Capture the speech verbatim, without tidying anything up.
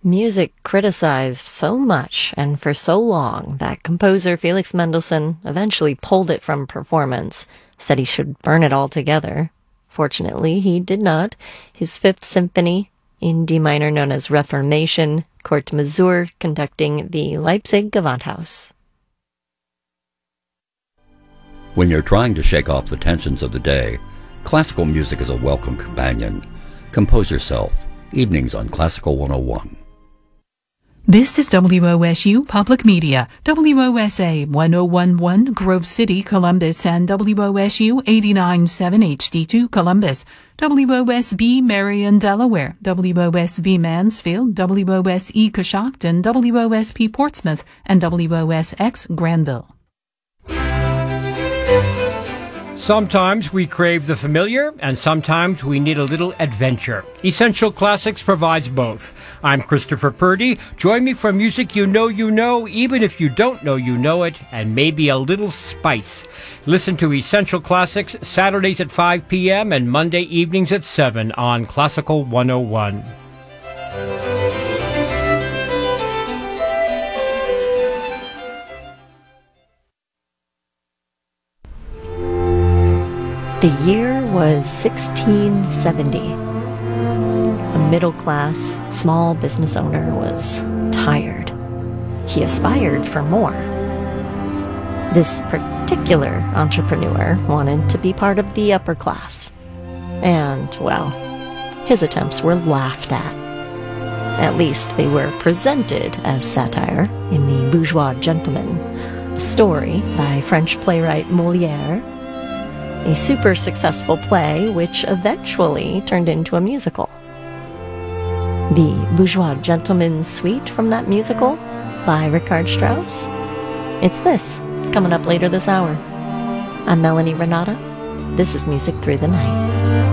Music criticized so much and for so long that composer Felix Mendelssohn eventually pulled it from performance, said he should burn it all together. Fortunately, he did not. His Fifth Symphony, in D minor known as Reformation, Kurt Masur conducting the Leipzig Gewandhaus. When you're trying to shake off the tensions of the day, classical music is a welcome companion. Compose yourself. Evenings on Classical one oh one. This is W O S U Public Media, W O S A one oh one point one Grove City, Columbus, and W O S U eighty-nine point seven H D two Columbus, W O S B Marion, Delaware, W O S B Mansfield, W O S E Coshocton, W O S P Portsmouth, and W O S X Granville. Sometimes we crave the familiar, and sometimes we need a little adventure. Essential Classics provides both. I'm Christopher Purdy. Join me for music you know you know, even if you don't know you know it, and maybe a little spice. Listen to Essential Classics Saturdays at five p.m. and Monday evenings at seven on Classical one oh one. The year was sixteen seventy. A middle-class, small business owner was tired. He aspired for more. This particular entrepreneur wanted to be part of the upper class. And, well, his attempts were laughed at. At least they were presented as satire in The Bourgeois Gentleman, a story by French playwright Molière, a super successful play which eventually turned into a musical. The Bourgeois Gentleman Suite from that musical by Richard Strauss. It's this. It's coming up later this hour. I'm Melanie Renata. This is Music Through the Night.